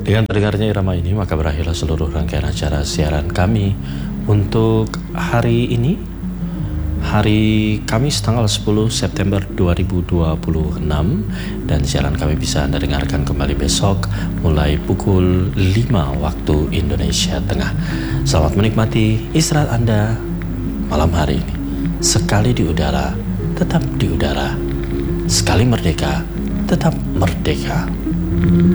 Dengan terdengarnya irama ini, maka berakhirlah seluruh rangkaian acara siaran kami untuk hari ini, hari Kamis tanggal 10 September 2026. Dan siaran kami bisa Anda dengarkan kembali besok mulai pukul 5 waktu Indonesia Tengah. Selamat menikmati istirahat Anda malam hari ini. Sekali di udara, tetap di udara. Sekali merdeka, tetap merdeka.